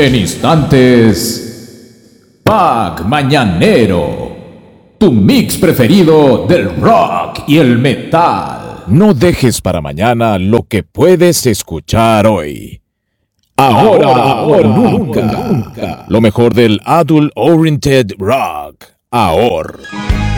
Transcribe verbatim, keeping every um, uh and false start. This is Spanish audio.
En instantes, Pack Mañanero, tu mix preferido del rock y el metal. No dejes para mañana lo que puedes escuchar hoy. Ahora, ahora o nunca. nunca. Lo mejor del Adult Oriented Rock. Ahora.